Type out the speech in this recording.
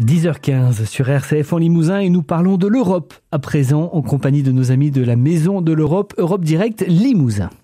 10h15 sur RCF en Limousin et nous parlons de l'Europe à présent en compagnie de nos amis de la Maison de l'Europe, Europe Direct Limousin.